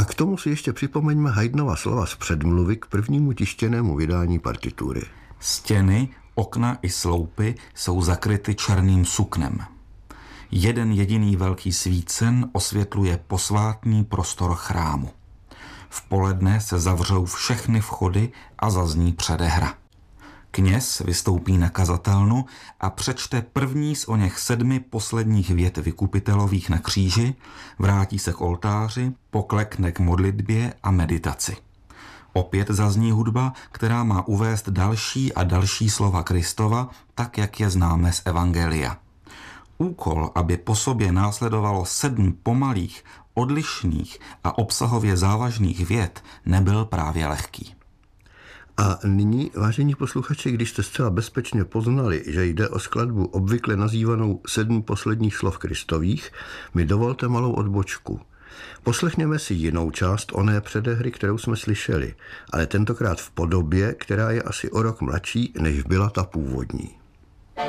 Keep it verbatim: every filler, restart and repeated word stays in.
k tomu si ještě připomeňme Haydnova slova z předmluvy k prvnímu tištěnému vydání partitury. Stěny, okna i sloupy jsou zakryty černým suknem. Jeden jediný velký svícen osvětluje posvátný prostor chrámu. V poledne se zavřou všechny vchody a zazní předehra. Kněz vystoupí na kazatelnu a přečte první z oněch sedmi posledních vět vykupitelových na kříži, vrátí se k oltáři, poklekne k modlitbě a meditaci. Opět zazní hudba, která má uvést další a další slova Kristova, tak jak je známe z Evangelia. Úkol, aby po sobě následovalo sedm pomalých, odlišných a obsahově závažných vět, nebyl právě lehký. A nyní, vážení posluchači, když jste zcela bezpečně poznali, že jde o skladbu obvykle nazývanou sedm posledních slov Kristových, mi dovolte malou odbočku. Poslechněme si jinou část oné předehry, kterou jsme slyšeli, ale tentokrát v podobě, která je asi o rok mladší, než byla ta původní.